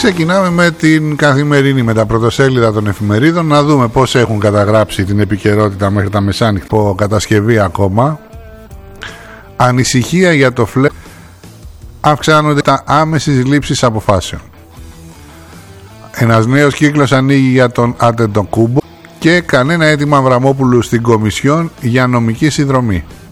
ξεκινάμε με την Καθημερινή, με τα πρωτοσέλιδα των εφημερίδων, να δούμε πώς έχουν καταγράψει την επικαιρότητα μέχρι τα μεσάνυχτα από Κατασκευή ακόμα. Ανησυχία για το φλερ, αυξάνονται τα άμεσης λήψης αποφάσεων. Ένας νέος κύκλος ανοίγει για τον Αντετοκούμπο και κανένα αίτημα Αβραμόπουλου στην Κομισιόν για νομική συνδρομή.